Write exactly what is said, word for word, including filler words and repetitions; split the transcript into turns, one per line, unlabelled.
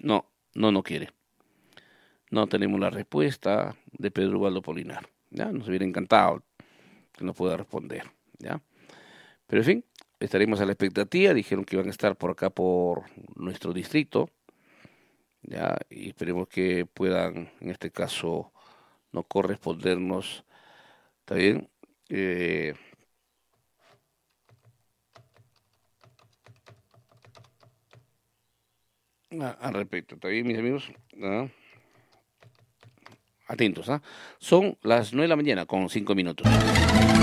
No, no, no quiere. No tenemos la respuesta de Pedro Ubaldo Polinar. ¿Ya? Nos hubiera encantado que nos pueda responder. ¿Ya? Pero en fin, estaremos a la expectativa. Dijeron que iban a estar por acá, por nuestro distrito. ¿Ya? Y esperemos que puedan, en este caso, no correspondernos. ¿Está bien? Eh, a- al respecto. ¿Está bien, mis amigos? ¿Ah? Atentos, ¿ah? Son las nueve de la mañana con cinco minutos.